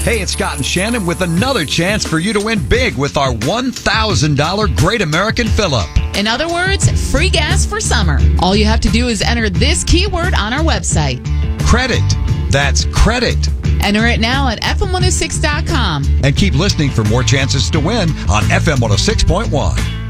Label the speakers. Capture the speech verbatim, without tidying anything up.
Speaker 1: Hey, it's Scott and Shannon with another chance for you to win big with our one thousand dollars Great American Fill-Up.
Speaker 2: In other words, free gas for summer. All you have to do is enter this keyword on our website.
Speaker 1: Credit. That's credit.
Speaker 2: Enter it now at F M one oh six dot com.
Speaker 1: And keep listening for more chances to win on F M one oh six point one.